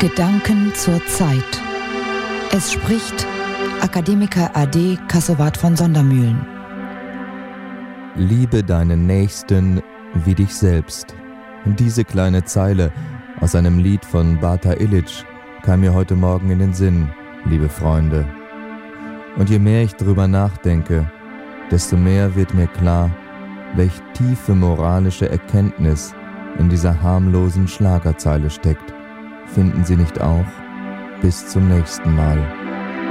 Gedanken zur Zeit. Es spricht Akademiker AD Kassewart von Sondermühlen. Liebe deinen Nächsten wie dich selbst. Diese kleine Zeile aus einem Lied von Bata Illich kam mir heute Morgen in den Sinn, liebe Freunde. Und je mehr ich drüber nachdenke, desto mehr wird mir klar, welch tiefe moralische Erkenntnis in dieser harmlosen Schlagerzeile steckt. Finden Sie nicht auch? Bis zum nächsten Mal.